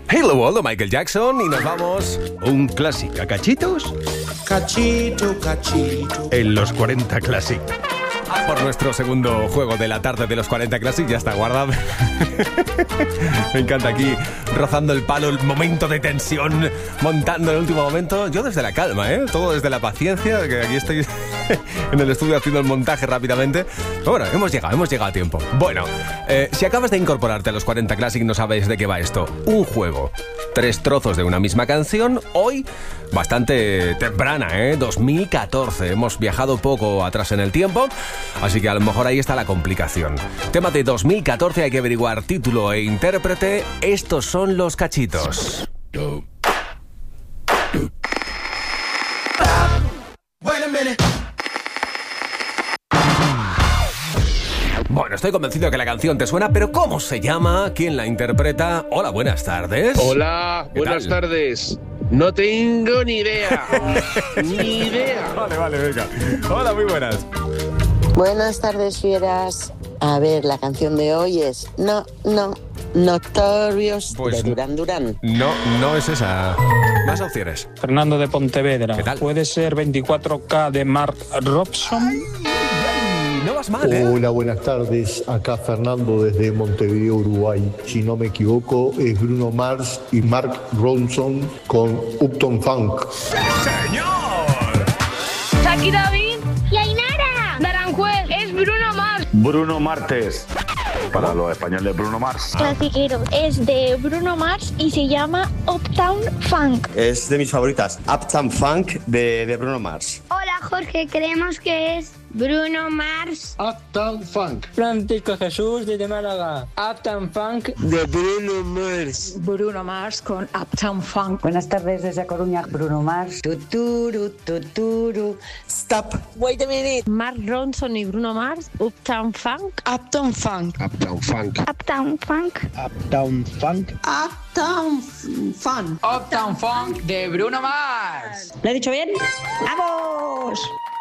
Hello World de Michael Jackson y nos vamos... Un clásico. ¿A cachitos? Cachito, cachito. En los 40 Classic. Por nuestro segundo juego de la tarde de los 40 Classic. Ya está guardado. Me encanta aquí, rozando el palo, el momento de tensión, montando el último momento. Yo desde la calma, todo desde la paciencia, que aquí estoy en el estudio haciendo el montaje rápidamente. Pero bueno, hemos llegado a tiempo. Bueno, si acabas de incorporarte a los 40 Classic, no sabes de qué va esto. Un juego, 3 trozos de una misma canción. Hoy, bastante temprana, 2014. Hemos viajado poco atrás en el tiempo, así que a lo mejor ahí está la complicación. Tema de 2014, hay que averiguar título e intérprete. Estos son los cachitos. Bueno, estoy convencido de que la canción te suena, pero ¿cómo se llama? ¿Quién la interpreta? Hola, buenas tardes. Hola, buenas tardes. No tengo ni idea. Ni idea. Vale, venga. Hola, muy buenas. Buenas tardes, fieras. A ver, la canción de hoy es Notorious Pues de Duran Duran. No es esa. Más opciones. Fernando de Pontevedra. ¿Qué tal? ¿Puede ser 24K de Mark Robson? No vas mal, Hola, buenas tardes. Acá Fernando desde Montevideo, Uruguay. Si no me equivoco, es Bruno Mars y Mark Ronson con Upton Funk. ¡Señor! Shakira David y Ainara. Naranjuez, es Bruno Mars. Bruno Martes. Para los españoles, Bruno Mars. Clasiquero, es de Bruno Mars y se llama Uptown Funk. Es de mis favoritas, Uptown Funk de Bruno Mars. Hola Jorge, creemos que es Bruno Mars. Uptown Funk. Francisco Jesús desde Málaga. Uptown Funk De Bruno Mars. Bruno Mars con Uptown Funk. Buenas tardes desde Coruña, Bruno Mars. Tuturu, tuturu. Stop. Wait a minute. Mark Ronson y Bruno Mars, Uptown Funk. Uptown Funk. Uptown Funk. Uptown Funk. Uptown Funk. Uptown Funk. Uptown Funk de Bruno Mars. ¿Lo he dicho bien? ¡Vamos!